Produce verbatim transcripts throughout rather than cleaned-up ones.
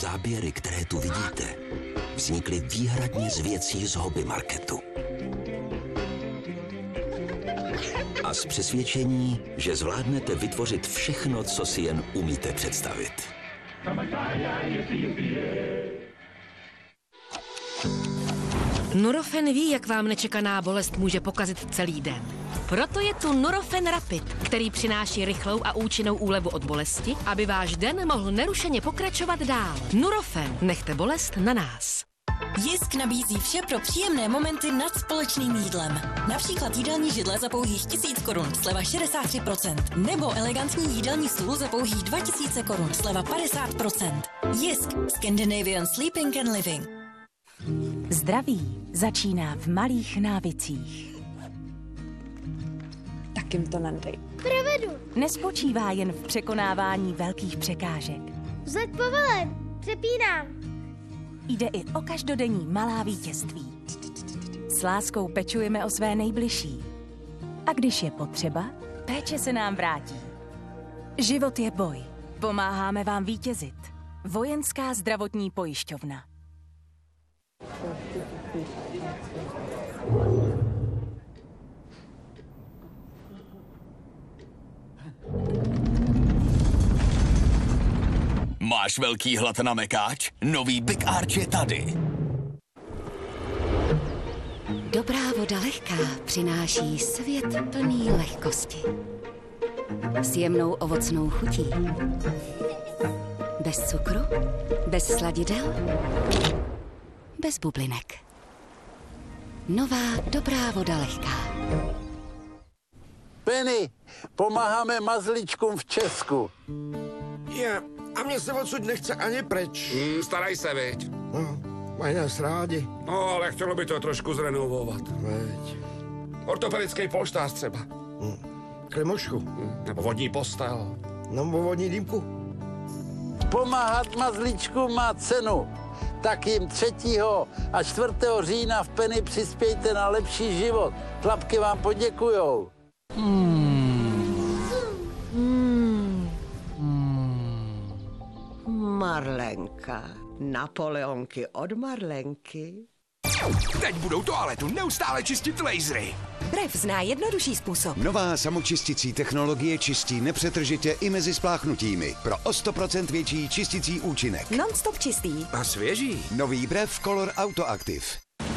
záběry, které tu vidíte, vznikly výhradně z věcí z hobby marketu. A z přesvědčení, že zvládnete vytvořit všechno, co si jen umíte představit. Nurofen ví, jak vám nečekaná bolest může pokazit celý den. Proto je tu Nurofen Rapid, který přináší rychlou a účinnou úlevu od bolesti, aby váš den mohl nerušeně pokračovat dál. Nurofen, nechte bolest na nás. Jisk nabízí vše pro příjemné momenty nad společným jídlem. Například jídelní židle za pouhých tisíc korun, sleva šedesát tři procent. Nebo elegantní jídelní stůl za pouhých dva tisíce korun, sleva padesát procent. Jisk, Scandinavian Sleeping and Living. Zdraví začíná v malých návycích. Tak jim to nadej. Provedu. Nespočívá jen v překonávání velkých překážek. Vzlet povelen. Přepínám. Jde i o každodenní malá vítězství. S láskou pečujeme o své nejbližší. A když je potřeba, péče se nám vrátí. Život je boj. Pomáháme vám vítězit. Vojenská zdravotní pojišťovna. Máš velký hlad na mekáč? Nový Big Arch je tady. Dobrá voda lehká přináší svět plný lehkosti. S jemnou ovocnou chutí. Bez cukru, bez sladidel, bez bublinek. Nová dobrá voda lehká. Penny, pomáháme mazlíčkům v Česku. Je, a mě se odsud nechce ani pryč. Hmm, staraj se, viď? No, mají nás rádi. No, ale chtělo by to trošku zrenovovat. Veď. Ortopedický polštář třeba. Hmm. Klimošku. Hmm, nebo vodní postel. Nebo vodní dýmku. Pomáhat mazlíčkům má cenu. Tak jim třetího a čtvrtého října v Penny přispějte na lepší život. Tlapky vám poděkujou. Hmm. Hmm. Marlenka. Napoleonky od Marlenky. Teď budou toaletu neustále čistit lasery. Brev zná jednodušší způsob. Nová samočistící technologie čistí nepřetržitě i mezi spláchnutími. Pro o sto procent větší čistící účinek. Non-stop čistý. A svěží. Nový Brev Color Autoactive.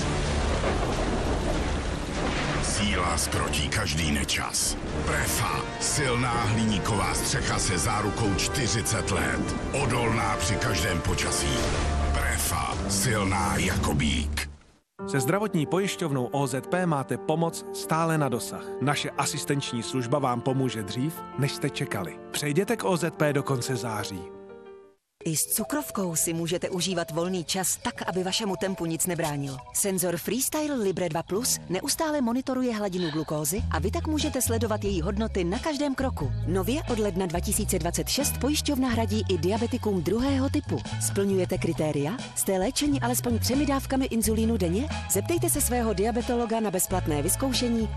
Síla zkrotí každý nečas. Prefa, silná hliníková střecha se zárukou čtyřicet let. Odolná při každém počasí. Prefa, silná jako bík. Se zdravotní pojišťovnou O Z P máte pomoc stále na dosah. Naše asistenční služba vám pomůže dřív, než jste čekali. Přejděte k O Z P do konce září. I s cukrovkou si můžete užívat volný čas tak, aby vašemu tempu nic nebránilo. Senzor Freestyle Libre dva plus neustále monitoruje hladinu glukózy a vy tak můžete sledovat její hodnoty na každém kroku. Nově od ledna dva tisíce dvacet šest pojišťovna hradí i diabetikům druhého typu. Splňujete kritéria? Jste léčeni alespoň třemi dávkami inzulínu denně? Zeptejte se svého diabetologa na bezplatné vyzkoušení